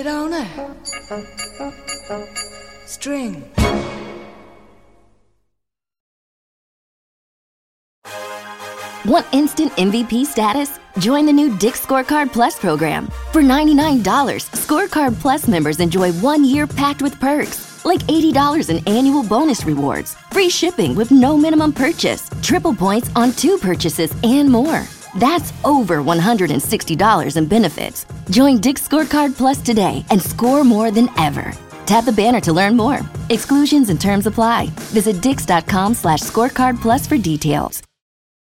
on it. String. Want instant MVP status? Join the new Dick's Scorecard Plus program. For $99, Scorecard Plus members enjoy 1 year packed with perks, like $80 in annual bonus rewards, free shipping with no minimum purchase, triple points on 2 purchases, and more. That's over $160 in benefits. Join Dick's Scorecard Plus today and score more than ever. Tap the banner to learn more. Exclusions and terms apply. Visit dix.com/scorecardplus for details.